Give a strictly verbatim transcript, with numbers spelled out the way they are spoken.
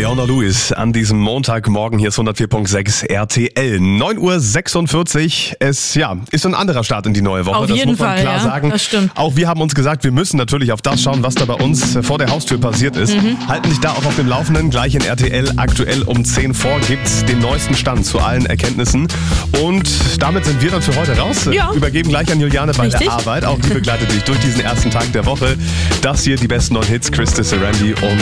Leona Lewis an diesem Montagmorgen. Hier ist hundertvier Komma sechs R T L. neun Uhr sechsundvierzig. Es ja, ist ein anderer Start in die neue Woche. Auf das jeden muss man Fall, klar ja, sagen. das stimmt. Auch wir haben uns gesagt, wir müssen natürlich auf das schauen, was da bei uns vor der Haustür passiert ist. Mhm. Halten dich da auch auf dem Laufenden. Gleich in R T L aktuell um zehn vor gibt's den neuesten Stand zu allen Erkenntnissen. Und damit sind wir dann für heute raus. Ja. Übergeben gleich an Juliane bei Richtig. der Arbeit. Auch die begleitet dich durch diesen ersten Tag der Woche. Das hier die besten neuen Hits, Christy Sarandi und